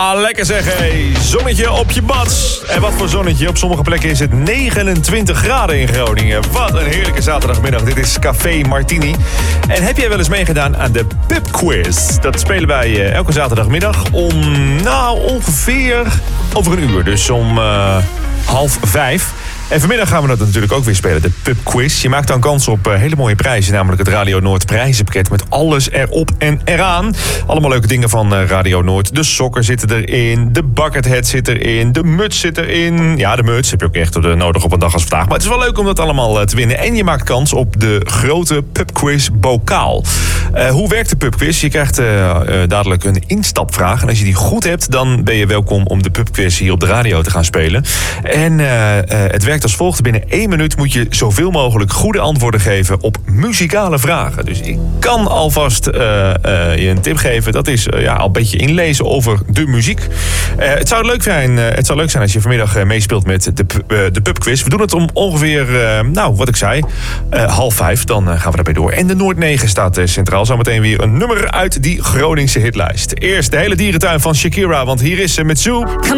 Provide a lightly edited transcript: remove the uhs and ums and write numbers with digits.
Ah, lekker zeg, hé. Zonnetje op je bats. En wat voor zonnetje. Op sommige plekken is het 29 graden in Groningen. Wat een heerlijke zaterdagmiddag. Dit is Café Martini. En heb jij wel eens meegedaan aan de pubquiz? Dat spelen wij elke zaterdagmiddag om ongeveer over een uur. Dus om 4:30. En vanmiddag gaan we dat natuurlijk ook weer spelen, de pubquiz. Je maakt dan kans op hele mooie prijzen, namelijk het Radio Noord prijzenpakket met alles erop en eraan. Allemaal leuke dingen van Radio Noord. De sokken zitten erin, de buckethead zit erin, de muts zit erin. Ja, de muts heb je ook echt nodig op een dag als vandaag. Maar het is wel leuk om dat allemaal te winnen. En je maakt kans op de grote pubquiz bokaal. Hoe werkt de pubquiz? Je krijgt dadelijk een instapvraag. En als je die goed hebt, dan ben je welkom om de pubquiz hier op de radio te gaan spelen. En het werkt als volgt. Binnen 1 minuut moet je zoveel mogelijk goede antwoorden geven op muzikale vragen. Dus ik kan alvast je een tip geven. Dat is al een beetje inlezen over de muziek. Het zou leuk zijn als je vanmiddag meespeelt met de pubquiz. We doen het om ongeveer, wat ik zei, 4:30. Dan gaan we daarbij door. En de Noord 9 staat centraal. Zometeen weer een nummer uit die Groningse hitlijst. Eerst de hele dierentuin van Shakira, want hier is ze met Zoo.